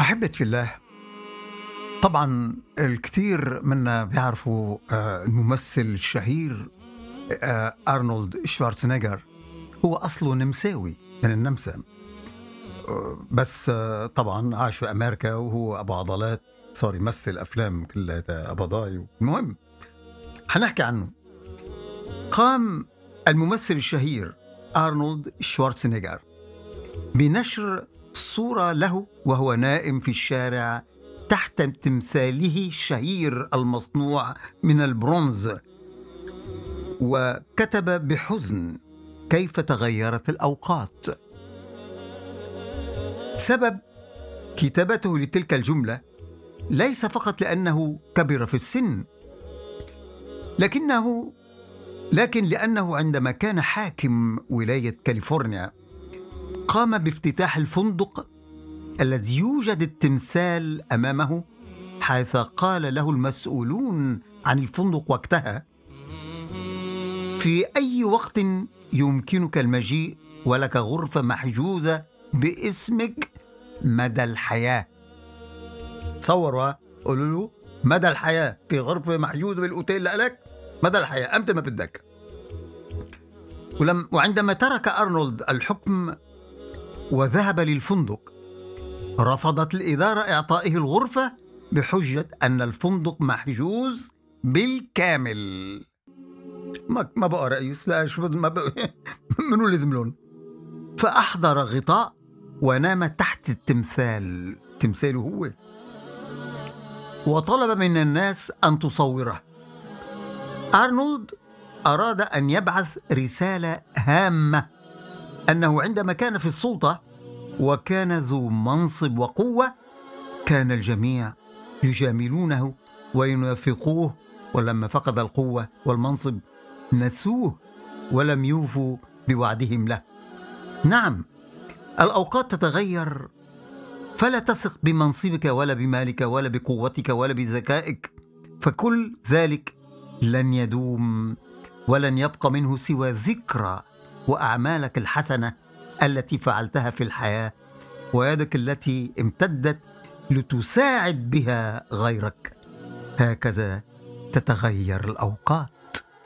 أحبة في الله، طبعا الكثير منا بيعرفوا الممثل الشهير أرنولد شوارزنيجر. هو أصله نمساوي من النمسا، بس طبعا عاش في أمريكا وهو أبو عضلات، صار يمثل أفلام كلها أبضاي. المهم حنحكي عنه. قام الممثل الشهير أرنولد شوارزنيجر بنشر صورة له وهو نائم في الشارع تحت تمثاله الشهير المصنوع من البرونز، وكتب بحزن: كيف تغيرت الأوقات. سبب كتابته لتلك الجملة ليس فقط لأنه كبر في السن، لكن لأنه عندما كان حاكم ولاية كاليفورنيا قام بافتتاح الفندق الذي يوجد التمثال أمامه، حيث قال له المسؤولون عن الفندق وقتها: في أي وقت يمكنك المجيء، ولك غرفة محجوزة باسمك مدى الحياة. تصوروا، قولوا له مدى الحياة في غرفة محجوزة بالأوتيل لك مدى الحياة، أمتى ما بدك. وعندما ترك أرنولد الحكم وذهب للفندق، رفضت الإدارة إعطائه الغرفة بحجة أن الفندق محجوز بالكامل. ما بقى رئيس، لا شو ما بقى منو لازم لون. فأحضر غطاء ونام تحت التمثال، تمثاله هو، وطلب من الناس أن تصوره. أرنولد أراد أن يبعث رسالة هامة أنه عندما كان في السلطة وكان ذو منصب وقوة كان الجميع يجاملونه وينافقوه، ولما فقد القوة والمنصب نسوه ولم يوفوا بوعدهم له. نعم، الأوقات تتغير، فلا تثق بمنصبك ولا بمالك ولا بقوتك ولا بذكائك، فكل ذلك لن يدوم، ولن يبقى منه سوى ذكرى وأعمالك الحسنة التي فعلتها في الحياة، ويدك التي امتدت لتساعد بها غيرك. هكذا تتغير الأوقات.